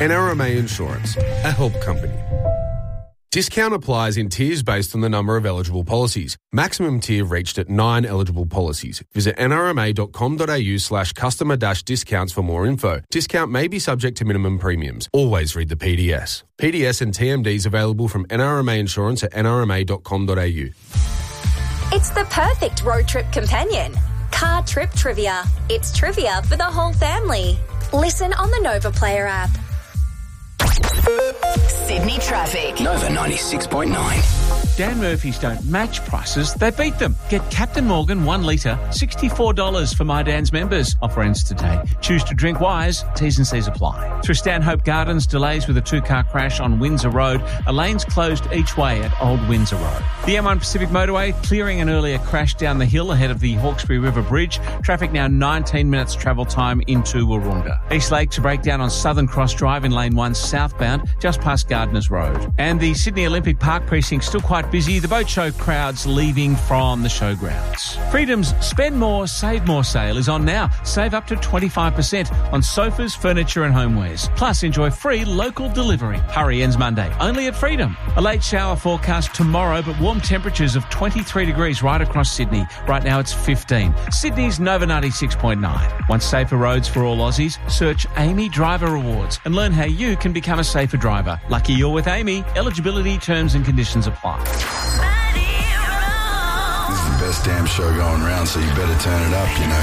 NRMA Insurance, a help company. Discount applies in tiers based on the number of eligible policies. Maximum tier reached at 9 eligible policies. Visit nrma.com.au/customer-discounts for more info. Discount may be subject to minimum premiums. Always read the PDS. PDS and TMDs available from NRMA Insurance at nrma.com.au. It's the perfect road trip companion. Car Trip Trivia. It's trivia for the whole family. Listen on the Nova Player app. Sydney traffic. Nova 96.9. Dan Murphy's don't match prices, they beat them. Get Captain Morgan 1 litre, $64 for My Dan's members. Offer ends today. Choose to drink wise. T's and C's apply. Through Stanhope Gardens, delays with a 2-car crash on Windsor Road. A lane's closed each way at Old Windsor Road. The M1 Pacific Motorway clearing an earlier crash down the hill ahead of the Hawkesbury River Bridge. Traffic now 19 minutes travel time into Warunga. East Lakes, a breakdown on Southern Cross Drive in lane 1 southbound, just past Gardeners Road. And the Sydney Olympic Park precinct still quite busy. The boat show crowds leaving from the showgrounds. Freedom's Spend More, Save More sale is on now. Save up to 25% on sofas, furniture and homewares. Plus, enjoy free local delivery. Hurry ends Monday, only at Freedom. A late shower forecast tomorrow, but warm temperatures of 23 degrees right across Sydney. Right now it's 15. Sydney's Nova 96.9. Want safer roads for all Aussies? Search Amy Driver Awards and learn how you can become a safer driver. Lucky you're with Amy. Eligibility, terms and conditions apply. This is the best damn show going around, so you better turn it up, you know.